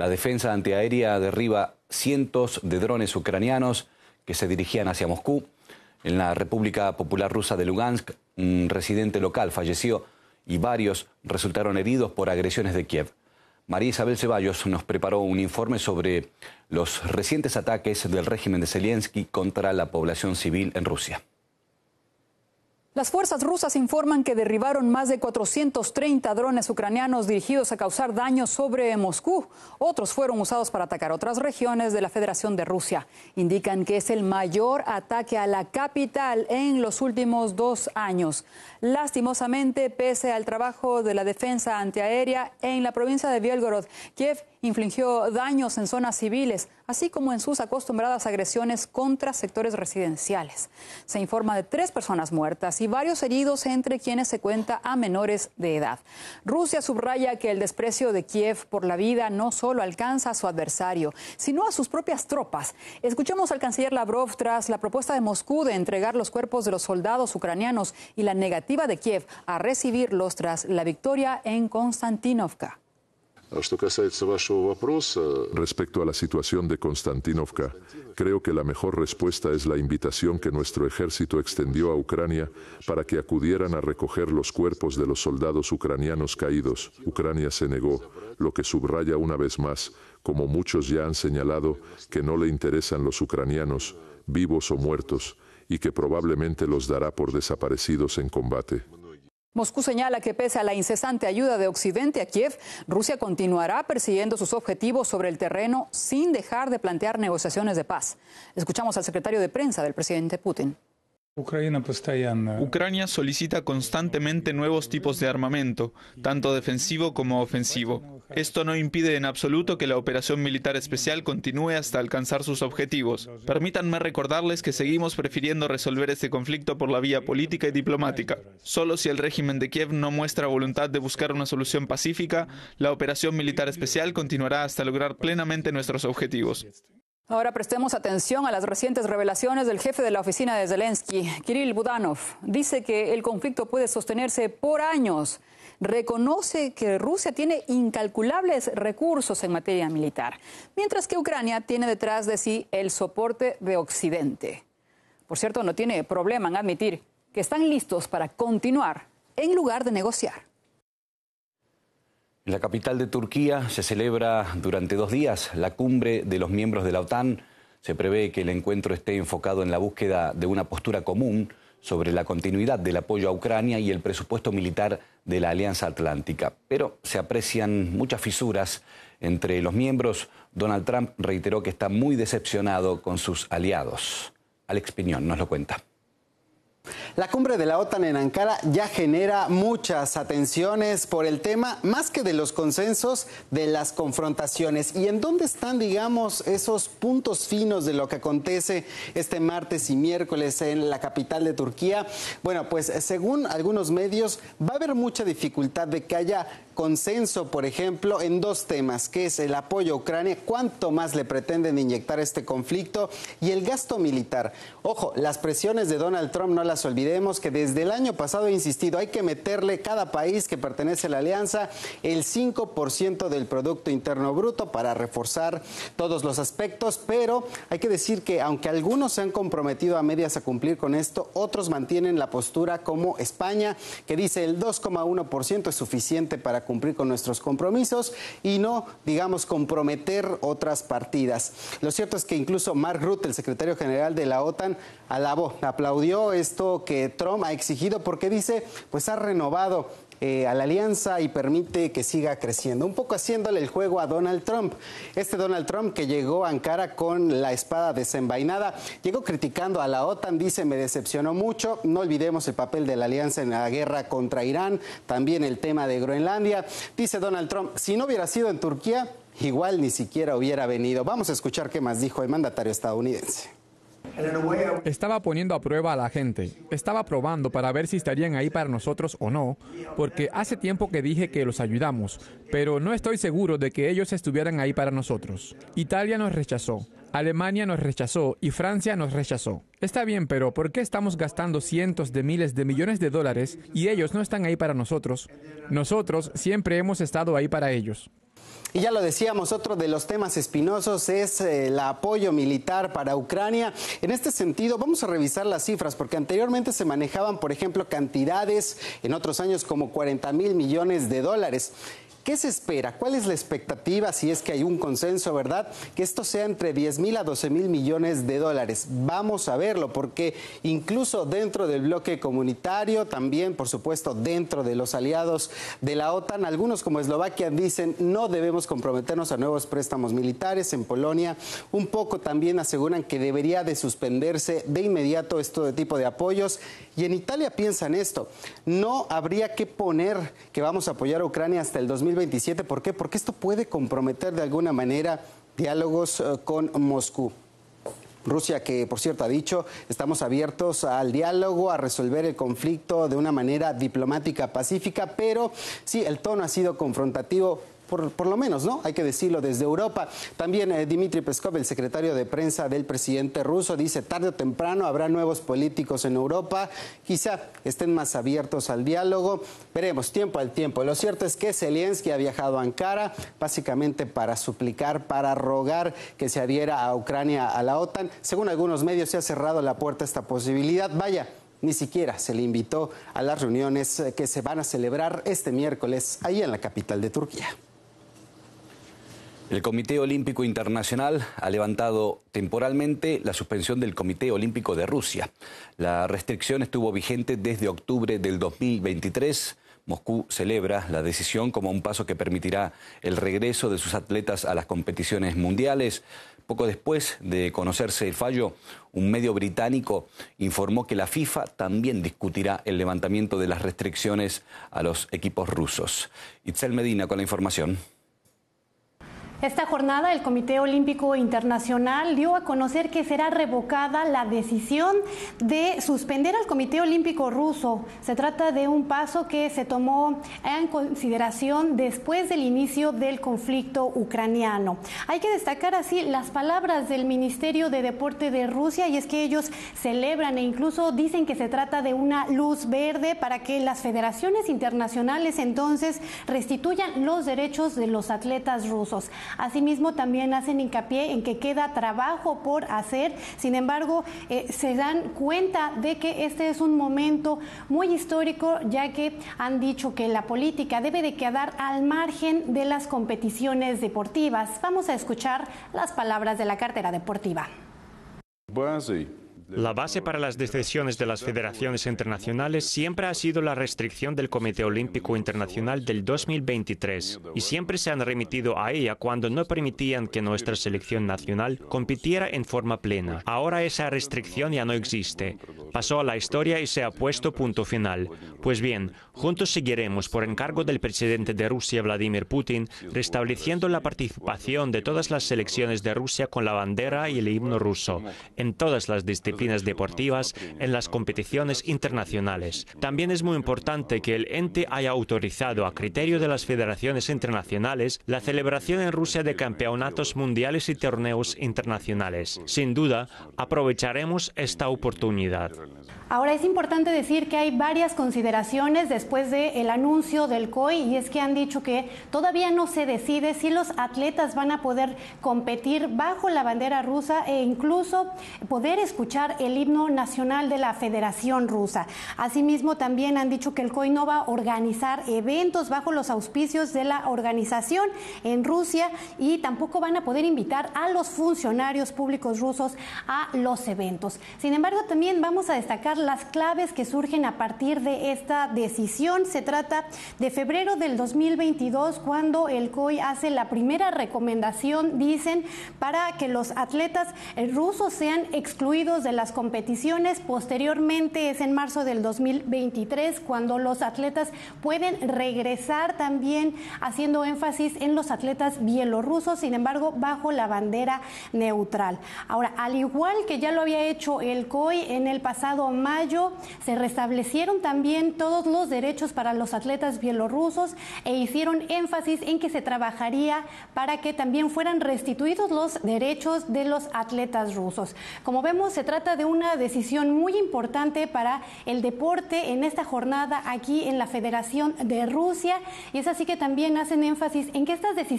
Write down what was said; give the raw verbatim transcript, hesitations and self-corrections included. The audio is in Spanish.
La defensa antiaérea derriba cientos de drones ucranianos que se dirigían hacia Moscú. En la República Popular Rusa de Lugansk, un residente local falleció y varios resultaron heridos por agresiones de Kiev. María Isabel Ceballos nos preparó un informe sobre los recientes ataques del régimen de Zelensky contra la población civil en Rusia. Las fuerzas rusas informan que derribaron más de cuatrocientos treinta drones ucranianos dirigidos a causar daños sobre Moscú. Otros fueron usados para atacar otras regiones de la Federación de Rusia. Indican que es el mayor ataque a la capital en los últimos dos años. Lastimosamente, pese al trabajo de la defensa antiaérea en la provincia de Bielgorod, Kiev infligió daños en zonas civiles, así como en sus acostumbradas agresiones contra sectores residenciales. Se informa de tres personas muertas y varios heridos, entre quienes se cuenta a menores de edad. Rusia subraya que el desprecio de Kiev por la vida no solo alcanza a su adversario, sino a sus propias tropas. Escuchemos al canciller Lavrov tras la propuesta de Moscú de entregar los cuerpos de los soldados ucranianos y la negativa de Kiev a recibirlos tras la victoria en Konstantinovka. Respecto a la situación de Konstantinovka, creo que la mejor respuesta es la invitación que nuestro ejército extendió a Ucrania para que acudieran a recoger los cuerpos de los soldados ucranianos caídos. Ucrania se negó, lo que subraya una vez más, como muchos ya han señalado, que no le interesan los ucranianos, vivos o muertos, y que probablemente los dará por desaparecidos en combate. Moscú señala que pese a la incesante ayuda de Occidente a Kiev, Rusia continuará persiguiendo sus objetivos sobre el terreno sin dejar de plantear negociaciones de paz. Escuchamos al secretario de prensa del presidente Putin. Ucrania solicita constantemente nuevos tipos de armamento, tanto defensivo como ofensivo. Esto no impide en absoluto que la operación militar especial continúe hasta alcanzar sus objetivos. Permítanme recordarles que seguimos prefiriendo resolver este conflicto por la vía política y diplomática. Solo si el régimen de Kiev no muestra voluntad de buscar una solución pacífica, la operación militar especial continuará hasta lograr plenamente nuestros objetivos. Ahora prestemos atención a las recientes revelaciones del jefe de la oficina de Zelensky, Kirill Budanov. Dice que el conflicto puede sostenerse por años. Reconoce que Rusia tiene incalculables recursos en materia militar, mientras que Ucrania tiene detrás de sí el soporte de Occidente. Por cierto, no tiene problema en admitir que están listos para continuar en lugar de negociar. En la capital de Turquía se celebra durante dos días la cumbre de los miembros de la OTAN. Se prevé que el encuentro esté enfocado en la búsqueda de una postura común sobre la continuidad del apoyo a Ucrania y el presupuesto militar de la Alianza Atlántica. Pero se aprecian muchas fisuras entre los miembros. Donald Trump reiteró que está muy decepcionado con sus aliados. Alex Piñón nos lo cuenta. La cumbre de la OTAN en Ankara ya genera muchas atenciones por el tema, más que de los consensos, de las confrontaciones. ¿Y en dónde están, digamos, esos puntos finos de lo que acontece este martes y miércoles en la capital de Turquía? Bueno, pues según algunos medios va a haber mucha dificultad de que haya consenso, por ejemplo, en dos temas, que es el apoyo a Ucrania, cuánto más le pretenden inyectar este conflicto, y el gasto militar. Ojo, las presiones de Donald Trump no las olvidemos, que desde el año pasado he insistido, hay que meterle cada país que pertenece a la alianza el cinco por ciento del Producto Interno Bruto para reforzar todos los aspectos, pero hay que decir que aunque algunos se han comprometido a medias a cumplir con esto, otros mantienen la postura como España, que dice el dos coma uno por ciento es suficiente para cumplir con nuestros compromisos y no, digamos, comprometer otras partidas. Lo cierto es que incluso Mark Rutte, el secretario general de la OTAN, alabó, aplaudió esto que Trump ha exigido porque dice, pues ha renovado eh, a la alianza y permite que siga creciendo, un poco haciéndole el juego a Donald Trump. Este Donald Trump que llegó a Ankara con la espada desenvainada, llegó criticando a la OTAN, dice, me decepcionó mucho, no olvidemos el papel de la alianza en la guerra contra Irán, también el tema de Groenlandia. Dice Donald Trump, si no hubiera sido en Turquía, igual ni siquiera hubiera venido. Vamos a escuchar qué más dijo el mandatario estadounidense. Estaba poniendo a prueba a la gente, estaba probando para ver si estarían ahí para nosotros o no, porque hace tiempo que dije que los ayudamos, pero no estoy seguro de que ellos estuvieran ahí para nosotros. Italia nos rechazó, Alemania nos rechazó y Francia nos rechazó. Está bien, pero ¿por qué estamos gastando cientos de miles de millones de dólares y ellos no están ahí para nosotros? Nosotros siempre hemos estado ahí para ellos. Y ya lo decíamos, otro de los temas espinosos es eh, el apoyo militar para Ucrania. En este sentido, vamos a revisar las cifras, porque anteriormente se manejaban, por ejemplo, cantidades en otros años como cuarenta mil millones de dólares. ¿Qué se espera? ¿Cuál es la expectativa, si es que hay un consenso, verdad? Que esto sea entre diez mil a doce mil millones de dólares. Vamos a verlo, porque incluso dentro del bloque comunitario, también, por supuesto, dentro de los aliados de la OTAN, algunos como Eslovaquia dicen no debemos comprometernos a nuevos préstamos militares. En Polonia, un poco también aseguran que debería de suspenderse de inmediato este tipo de apoyos. Y en Italia piensan esto, no habría que poner que vamos a apoyar a Ucrania hasta el dos mil veintisiete. ¿Por qué? Porque esto puede comprometer de alguna manera diálogos uh, con Moscú. Rusia, que por cierto ha dicho, estamos abiertos al diálogo, a resolver el conflicto de una manera diplomática, pacífica, pero sí, el tono ha sido confrontativo. Por, por lo menos, ¿no? Hay que decirlo desde Europa. También eh, Dmitry Peskov, el secretario de prensa del presidente ruso, dice tarde o temprano habrá nuevos políticos en Europa, quizá estén más abiertos al diálogo. Veremos, tiempo al tiempo. Lo cierto es que Zelensky ha viajado a Ankara básicamente para suplicar, para rogar que se adhiera a Ucrania a la OTAN. Según algunos medios se ha cerrado la puerta a esta posibilidad. Vaya, ni siquiera se le invitó a las reuniones que se van a celebrar este miércoles ahí en la capital de Turquía. El Comité Olímpico Internacional ha levantado temporalmente la suspensión del Comité Olímpico de Rusia. La restricción estuvo vigente desde octubre del dos mil veintitrés. Moscú celebra la decisión como un paso que permitirá el regreso de sus atletas a las competiciones mundiales. Poco después de conocerse el fallo, un medio británico informó que la FIFA también discutirá el levantamiento de las restricciones a los equipos rusos. Itzel Medina con la información. Esta jornada el Comité Olímpico Internacional dio a conocer que será revocada la decisión de suspender al Comité Olímpico ruso. Se trata de un paso que se tomó en consideración después del inicio del conflicto ucraniano. Hay que destacar así las palabras del Ministerio de Deporte de Rusia, y es que ellos celebran e incluso dicen que se trata de una luz verde para que las federaciones internacionales entonces restituyan los derechos de los atletas rusos. Asimismo, también hacen hincapié en que queda trabajo por hacer. Sin embargo, eh, se dan cuenta de que este es un momento muy histórico, ya que han dicho que la política debe de quedar al margen de las competiciones deportivas. Vamos a escuchar las palabras de la cartera deportiva. La base para las decisiones de las federaciones internacionales siempre ha sido la restricción del Comité Olímpico Internacional del dos mil veintitrés, y siempre se han remitido a ella cuando no permitían que nuestra selección nacional compitiera en forma plena. Ahora esa restricción ya no existe. Pasó a la historia y se ha puesto punto final. Pues bien, juntos seguiremos, por encargo del presidente de Rusia, Vladimir Putin, restableciendo la participación de todas las selecciones de Rusia con la bandera y el himno ruso, en todas las disciplinas deportivas, en las competiciones internacionales. También es muy importante que el ente haya autorizado, a criterio de las federaciones internacionales, la celebración en Rusia de campeonatos mundiales y torneos internacionales. Sin duda, aprovecharemos esta oportunidad. Ahora, es importante decir que hay varias consideraciones después del anuncio del C O I, y es que han dicho que todavía no se decide si los atletas van a poder competir bajo la bandera rusa e incluso poder escuchar el himno nacional de la Federación Rusa. Asimismo, también han dicho que el C O I no va a organizar eventos bajo los auspicios de la organización en Rusia, y tampoco van a poder invitar a los funcionarios públicos rusos a los eventos. Sin embargo, también vamos a destacar las claves que surgen a partir de esta decisión. Se trata de febrero del dos mil veintidós, cuando el C O I hace la primera recomendación, dicen, para que los atletas rusos sean excluidos de las competiciones. Posteriormente es en marzo del dos mil veintitrés cuando los atletas pueden regresar, también haciendo énfasis en los atletas bielorrusos, sin embargo bajo la bandera neutral. Ahora, al igual que ya lo había hecho el C O I en el pasado mayo, se restablecieron también todos los derechos para los atletas bielorrusos e hicieron énfasis en que se trabajaría para que también fueran restituidos los derechos de los atletas rusos. Como vemos, se trata de una decisión muy importante para el deporte en esta jornada aquí en la Federación de Rusia, y es así que también hacen énfasis en que estas decisiones